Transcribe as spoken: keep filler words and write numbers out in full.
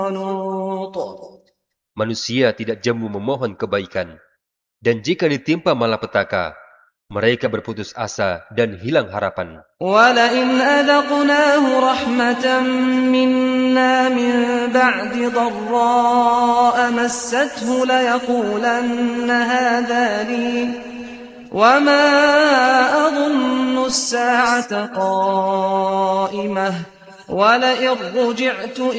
Manusia tidak jemu memohon kebaikan, dan jika ditimpa malapetaka, mereka berputus asa dan hilang harapan. وَلَئِنْ أَذَقْنَاهُ رَحْمَةً مِنَّا مِنْ بَعْدِ ضَرَّاءَ مَسَّتْهُ لَيَقُولَنَّ هَذَا لِي وَمَا أَظُنُّ السَّاعَةَ قَائِمَةً وَلَئِنْ رُجِعْتُ